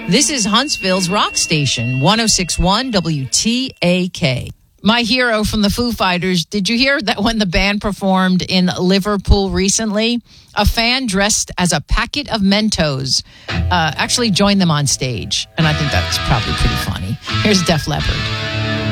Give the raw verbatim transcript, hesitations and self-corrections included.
This is Huntsville's rock station, one oh six point one W T A K. My hero from the Foo Fighters, did you hear that when the band performed in Liverpool recently, a fan dressed as a packet of Mentos uh, actually joined them on stage? And I think that's probably pretty funny. Here's Def Leppard.